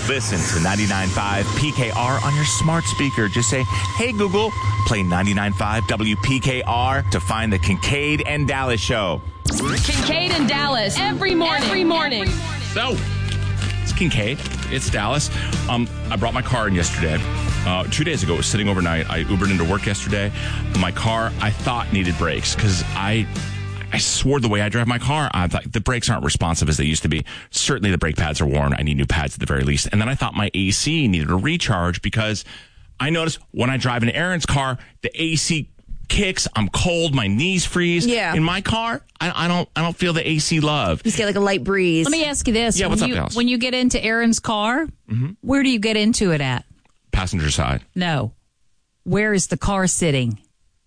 Listen to 99.5 PKR on your smart speaker. Just say, hey, Google, play 99.5 WPKR to find the Kincaid and Dallas show. Kincaid and Dallas every morning. So, it's Kincaid. It's Dallas. I brought my car in yesterday. 2 days ago, it was sitting overnight. I Ubered into work yesterday. My car, I thought, needed brakes because I swore the way I drive my car, I thought the brakes aren't responsive as they used to be. Certainly the brake pads are worn. I need new pads at the very least. And then I thought my AC needed a recharge because I noticed when I drive in Aaron's car, the AC kicks. I'm cold. My knees freeze. Yeah. In my car, I don't feel the AC love. You just get like a light breeze. Let me ask you this. Yeah, what's up, Dallas? When you get into Aaron's car, where do you get into it at? Passenger side. No. Where is the car sitting?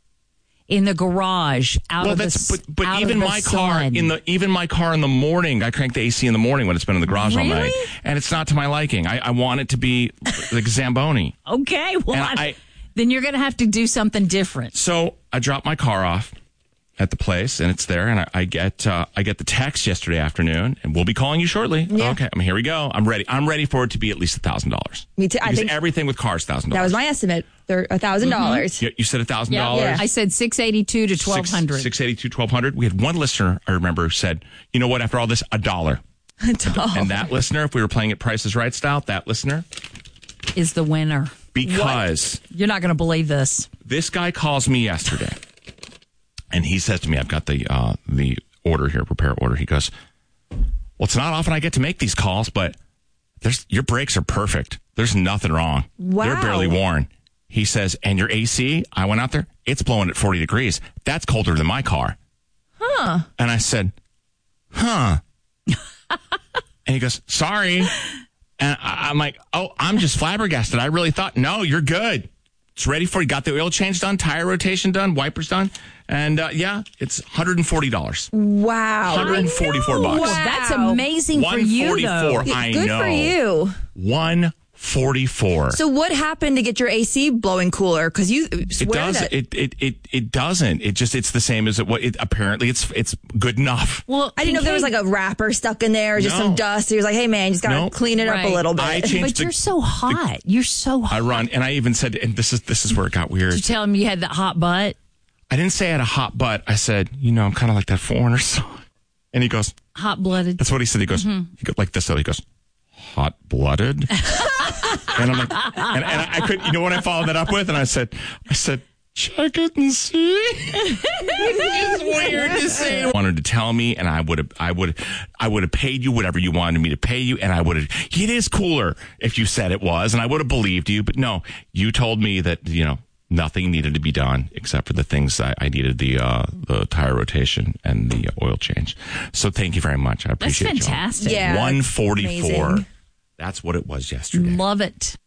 In the garage, out of the but out even of the my car sun. even my car in the morning, I crank the AC in the morning when it's been in the garage all Really? night, and it's not to my liking. I want it to be like Zamboni. Okay, well, And then you're going to have to do something different. So I dropped my car off at the place, and it's there, and I get the text yesterday afternoon, and we'll be calling you shortly. Yeah. Okay, here we go. I'm ready. I'm ready for it to be at least $1,000. Me too. Because everything with cars $1,000. That was my estimate. $1,000. You said $1,000. Yeah. I said $682 to $1,200. $682, $1,200. We had one listener, I remember, who said, you know what, after all this, $1. And that listener, if we were playing it Price is Right style, that listener Is the winner. Because You're not going to believe this. this guy calls me yesterday, and he says to me, I've got the order here, repair order. He goes, well, it's not often I get to make these calls, but your brakes are perfect. There's nothing wrong. Wow. They're barely worn. He says, and your AC, I went out there, it's blowing at 40 degrees. That's colder than my car. Huh. And I said, huh. And he goes, sorry. And I'm like, oh, I'm just flabbergasted. I really thought, no, you're good. It's ready for you. Got the oil change done, tire rotation done, wipers done. And yeah, it's $140. Wow. $144. Wow. Well, that's amazing for you, though. $144. I Good know. for you. $144. So what happened to get your AC blowing cooler? Because you swear that It doesn't. It's the same as apparently it's good enough. Well, I didn't know if there was like a wrapper stuck in there or just No. some dust. He was like, hey, man, you just got to clean it up a Right. little bit. I changed But you're so hot. You're so hot. I run, and I even said, and this is where it got weird. Did you tell him you had that hot butt? I didn't say I had a hot butt. I said, I'm kind of like that Foreigner song. And he goes, Hot-blooded. that's what he said. He goes, he goes like this. So he goes, hot-blooded? And I'm like, and I could, when I followed that up with, and I said, check it and see. It's weird to say. Wanted to tell me, and I would have paid you whatever you wanted me to pay you, and I would have. It is cooler if you said it was, and I would have believed you. But no, you told me that nothing needed to be done except for the things I needed, the tire rotation and the oil change. So thank you very much. I appreciate it. That's fantastic. Yeah. $144. Amazing. That's what it was yesterday. Love it.